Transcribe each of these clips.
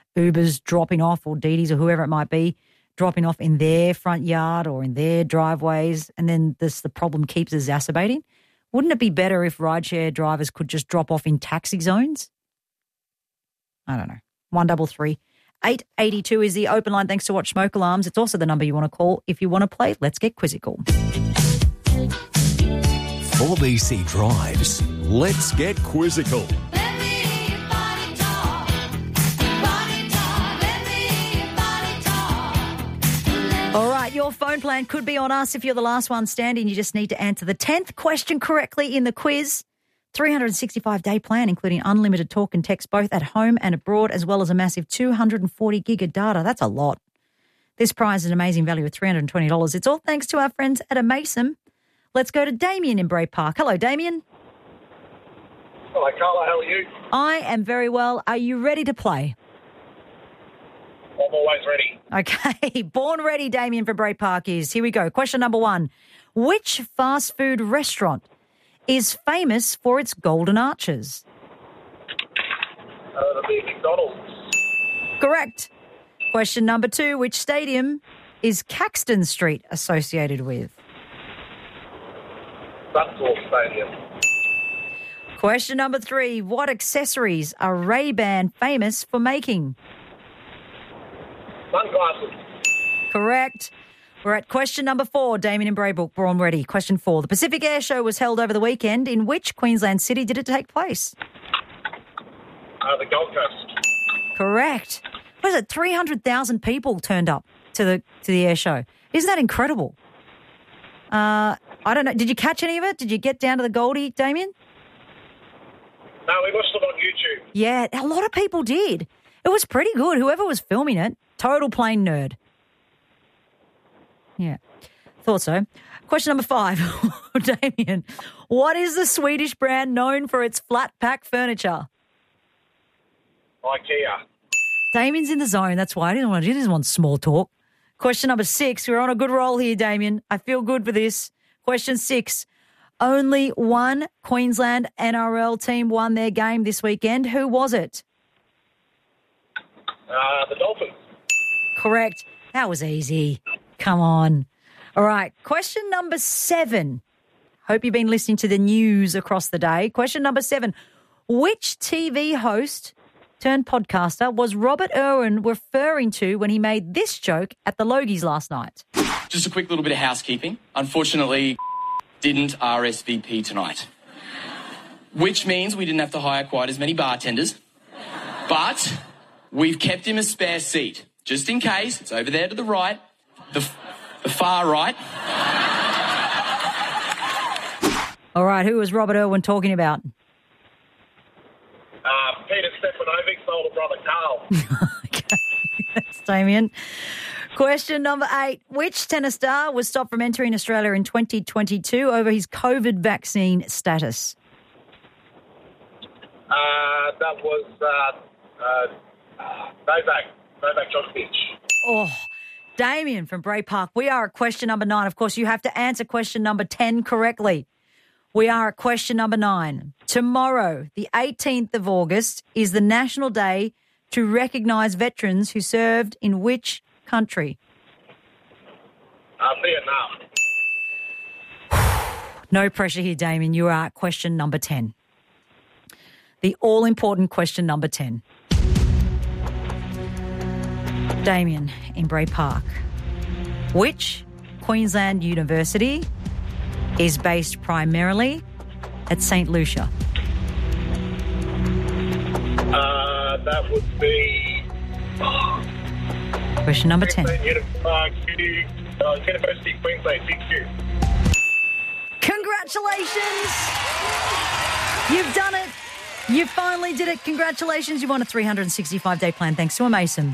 Ubers dropping off or Didi's or whoever it might be, dropping off in their front yard or in their driveways, and then the problem keeps exacerbating? Wouldn't it be better if rideshare drivers could just drop off in taxi zones? I don't know. 133 882 is the open line. Thanks to Watch Smoke Alarms. It's also the number you want to call if you want to play Let's Get Quizzical. 4BC Drives. Let's Get Quizzical. All right, your phone plan could be on us if you're the last one standing. You just need to answer the 10th question correctly in the quiz. 365-day plan, including unlimited talk and text both at home and abroad, as well as a massive 240 gig of data. That's a lot. This prize is an amazing value of $320. It's all thanks to our friends at Amason. Let's go to Damien in Bray Park. Hello, Damien. Hello, Carla. How are you? I am very well. Are you ready to play? I'm always ready. Okay, born ready, Damien, for Bray Park is. Here we go. Question number 1. Which fast food restaurant is famous for its golden arches? It'll be McDonald's. Correct. Question number 2. Which stadium is Caxton Street associated with? Suncorp Stadium. Question number 3. What accessories are Ray-Ban famous for making? Sunglasses. Correct. We're at question number 4. Damien and Braybrook, we're on ready. Question 4. The Pacific Air Show was held over the weekend. In which Queensland city did it take place? The Gold Coast. Correct. What is it? 300,000 people turned up to the air show. Isn't that incredible? I don't know. Did you catch any of it? Did you get down to the Goldie, Damien? No, we watched it on YouTube. Yeah, a lot of people did. It was pretty good. Whoever was filming it, total plain nerd. Yeah, thought so. Question number 5, Damien. What is the Swedish brand known for its flat pack furniture? IKEA. Damien's in the zone. That's why I didn't want to do this one small talk. Question number 6. We're on a good roll here, Damien. I feel good for this. Question 6. Only one Queensland NRL team won their game this weekend. Who was it? The Dolphins. Correct. That was easy. Come on. All right. Question number 7. Hope you've been listening to the news across the day. Question number 7. Which TV host turned podcaster was Robert Irwin referring to when he made this joke at the Logies last night? Just a quick little bit of housekeeping. Unfortunately, didn't RSVP tonight, which means we didn't have to hire quite as many bartenders, but we've kept him a spare seat, just in case. It's over there to the right, the far right. All right, who was Robert Irwin talking about? Peter Stefanovic's older brother, Carl. Okay, that's Damien. Question number 8. Which tennis star was stopped from entering Australia in 2022 over his COVID vaccine status? That was Novak Djokovic. Oh, Damien from Bray Park. We are at question number 9. Of course, you have to answer question number 10 correctly. We are at question number 9. Tomorrow, the 18th of August, is the National Day to recognise veterans who served in which country? Vietnam. No pressure here, Damien. You are at question number 10. The all-important question number 10. Damien in Bray Park. Which Queensland university is based primarily at St. Lucia? That would be... Question number 10. University of Queensland, CQ. Congratulations! You've done it. You finally did it. Congratulations. You won a 365-day plan thanks to Amason.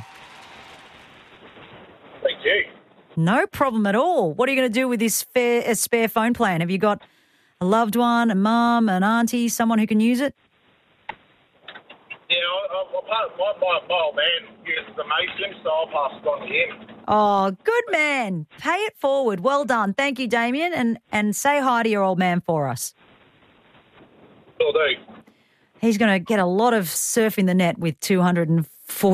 Thank you. No problem at all. What are you going to do with this spare phone plan? Have you got a loved one, a mum, an auntie, someone who can use it? Yeah, my old man uses Amason, so I'll pass it on to him. Oh, good man. Pay it forward. Well done. Thank you, Damien, and say hi to your old man for us. Will do. He's going to get a lot of surfing the net with 240